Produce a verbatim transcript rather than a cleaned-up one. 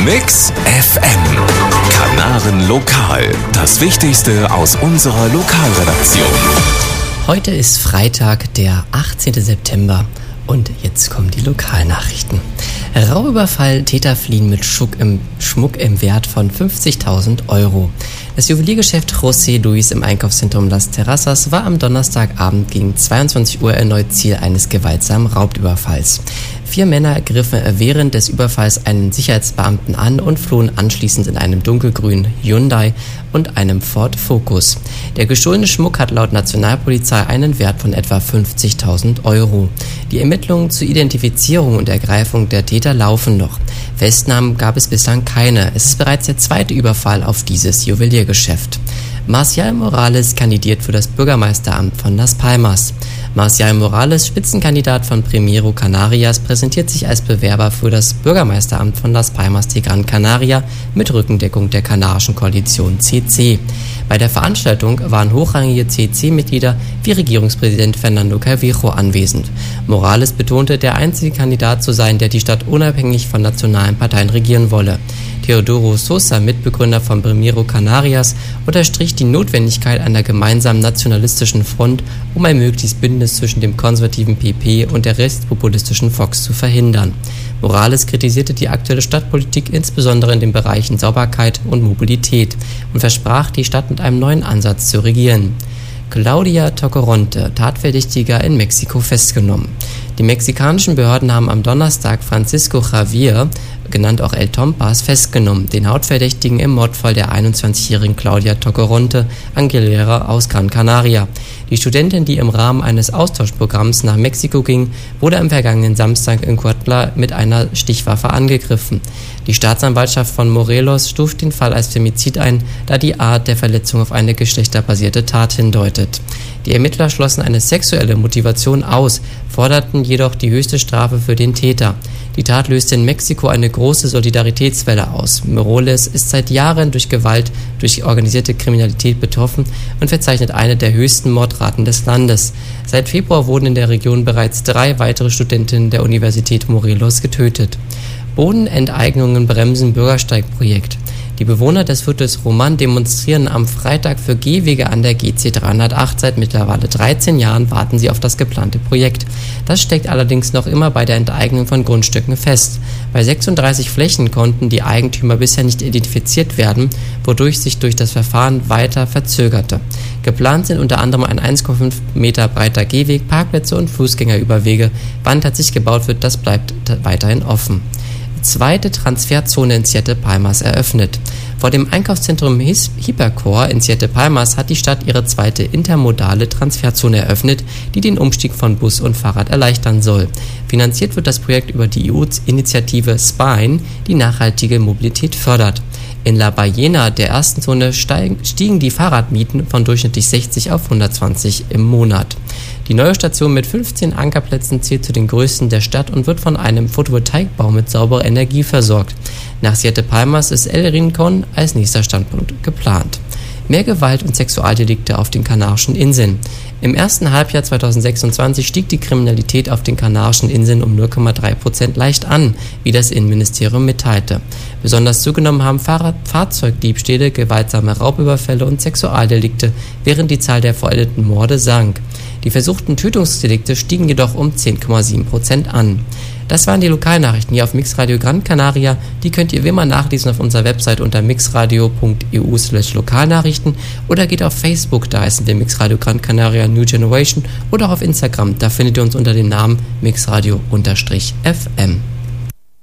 Mix F M. Kanaren Lokal. Das Wichtigste aus unserer Lokalredaktion. Heute ist Freitag, der achtzehnten September. Und jetzt kommen die Lokalnachrichten. Raubüberfall, Täter fliehen mit Schmuck im, Schmuck im Wert von fünfzigtausend Euro. Das Juweliergeschäft José Luis im Einkaufszentrum Las Terrazas war am Donnerstagabend gegen zweiundzwanzig Uhr erneut Ziel eines gewaltsamen Raubüberfalls. Vier Männer griffen während des Überfalls einen Sicherheitsbeamten an und flohen anschließend in einem dunkelgrünen Hyundai und einem Ford Focus. Der gestohlene Schmuck hat laut Nationalpolizei einen Wert von etwa fünfzigtausend Euro. Die Ermittlungen zur Identifizierung und Ergreifung der Täter laufen noch. Festnahmen gab es bislang keine. Es ist bereits der zweite Überfall auf dieses Juweliergeschäft. Marcial Morales kandidiert für das Bürgermeisteramt von Las Palmas. Marcial Morales, Spitzenkandidat von Primero Canarias, präsentiert sich als Bewerber für das Bürgermeisteramt von Las Palmas de Gran Canaria mit Rückendeckung der kanarischen Koalition C C. Bei der Veranstaltung waren hochrangige C C-Mitglieder wie Regierungspräsident Fernando Calvijo anwesend. Morales betonte, der einzige Kandidat zu sein, der die Stadt unabhängig von nationalen Parteien regieren wolle. Teodoro Sosa, Mitbegründer von Primero Canarias, unterstrich die Notwendigkeit einer gemeinsamen nationalistischen Front, um ein mögliches Bündnis zwischen dem konservativen P P und der rechtspopulistischen Vox zu verhindern. Morales kritisierte die aktuelle Stadtpolitik insbesondere in den Bereichen Sauberkeit und Mobilität und versprach, die Stadt mit einem neuen Ansatz zu regieren. Claudia Tocoronte, Tatverdächtiger in Mexiko, festgenommen. Die mexikanischen Behörden haben am Donnerstag Francisco Javier, genannt auch El Tompas, festgenommen, den Hauptverdächtigen im Mordfall der einundzwanzigjährigen Claudia Tocoronte Aguilera aus Gran Canaria. Die Studentin, die im Rahmen eines Austauschprogramms nach Mexiko ging, wurde am vergangenen Samstag in Cuautla mit einer Stichwaffe angegriffen. Die Staatsanwaltschaft von Morelos stuft den Fall als Femizid ein, da die Art der Verletzung auf eine geschlechterbasierte Tat hindeutet. Die Ermittler schlossen eine sexuelle Motivation aus, forderten jedoch die höchste Strafe für den Täter. Die Tat löste in Mexiko eine große Solidaritätswelle aus. Morales ist seit Jahren durch Gewalt, durch organisierte Kriminalität betroffen und verzeichnet eine der höchsten Mordraten des Landes. Seit Februar wurden in der Region bereits drei weitere Studentinnen der Universität Morelos getötet. Bodenenteignungen bremsen Bürgersteigprojekt. Die Bewohner des Viertels Roman demonstrieren am Freitag für Gehwege an der G C dreihundertacht. Seit mittlerweile dreizehn Jahren warten sie auf das geplante Projekt. Das steckt allerdings noch immer bei der Enteignung von Grundstücken fest. Bei sechsunddreißig Flächen konnten die Eigentümer bisher nicht identifiziert werden, wodurch sich durch das Verfahren weiter verzögerte. Geplant sind unter anderem ein eins Komma fünf Meter breiter Gehweg, Parkplätze und Fußgängerüberwege. Wann tatsächlich gebaut wird, das bleibt weiterhin offen. Zweite Transferzone in Siete Palmas eröffnet. Vor dem Einkaufszentrum Hipercor in Siete Palmas hat die Stadt ihre zweite intermodale Transferzone eröffnet, die den Umstieg von Bus und Fahrrad erleichtern soll. Finanziert wird das Projekt über die E U-Initiative Spine, die nachhaltige Mobilität fördert. In La Ballena, der ersten Zone, stiegen die Fahrradmieten von durchschnittlich sechzig auf hundertzwanzig im Monat. Die neue Station mit fünfzehn Ankerplätzen zählt zu den größten der Stadt und wird von einem Photovoltaikbau mit sauberer Energie versorgt. Nach Siete Palmas ist El Rincón als nächster Standpunkt geplant. Mehr Gewalt und Sexualdelikte auf den Kanarischen Inseln. Im ersten Halbjahr zweitausendsechsundzwanzig stieg die Kriminalität auf den Kanarischen Inseln um null Komma drei Prozent leicht an, wie das Innenministerium mitteilte. Besonders zugenommen haben Fahrrad- Fahrzeugdiebstähle, gewaltsame Raubüberfälle und Sexualdelikte, während die Zahl der vollendeten Morde sank. Die versuchten Tötungsdelikte stiegen jedoch um zehn Komma sieben Prozent an. Das waren die Lokalnachrichten hier auf Mixradio Gran Canaria. Die könnt ihr wie immer nachlesen auf unserer Website unter mixradio punkt e u slash lokalnachrichten oder geht auf Facebook, da heißen wir Mixradio Gran Canaria New Generation, oder auch auf Instagram, da findet ihr uns unter dem Namen mixradio F M.